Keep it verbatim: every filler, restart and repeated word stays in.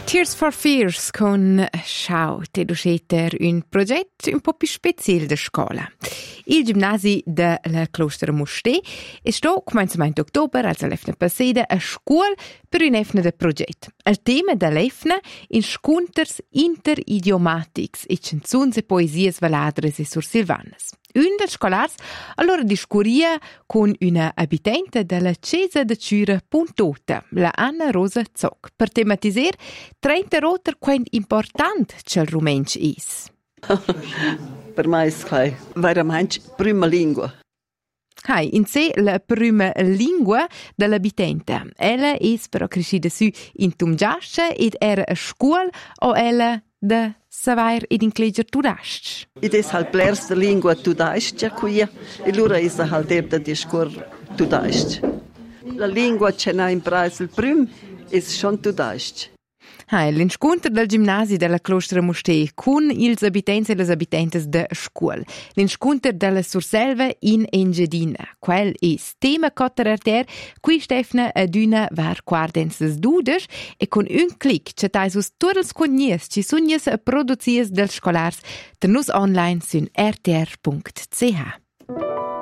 Tears for Fears con Schau, Teduscheter, un progetto un po' più speciale da scuola. Il ginnasio della Klostera Musté è stato, cominciamento ottobre, also l'efna passata, a scuola per un efna de progetto. Il tema dell'efna in sconters interidiomatics e canzoni e poesie valadres e sursilvanas. Un dels scolars allora discorria con una abitante della Chiesa de Ciura Puntota, la Anna Rosa Zoc, per tematiser trenta roter quant important c'è il rumensch is. Per me è veramente prima lingua. Hai, in sé la prima lingua dell'abitante. Ella è però cresciuta su in Tumgiascia ed era a scuola o ella da savoir ed incleger tudasc. Ed è halt l'erste lingua tudasc qui, e allora è halt ebda di scuola tudasc. La lingua che na in Brasil prim è schon tudasc. Hai, l'incontro del ginnasio della Klostera Musté con ils abitants e le abitantes de scuola. L'incontro della Surselva in Engiadina. Quel è tema cotterarter, qui Stefna ad una var quardenses dudes e con un clic c'è taisus tutti els cognies ci sognies produzies dels scolars tenus online sun r t r punct c h.